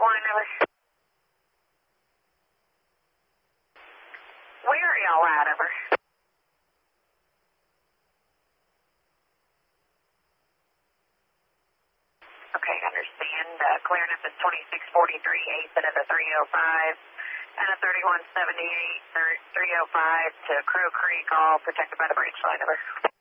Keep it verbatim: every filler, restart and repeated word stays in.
line number. Where are y'all at, over? Okay, understand. Uh, clearing up is twenty-six forty-three, eighth of the three oh five, and a thirty-one seventy-eight, three oh five to Crow Creek, all protected by the branch line number.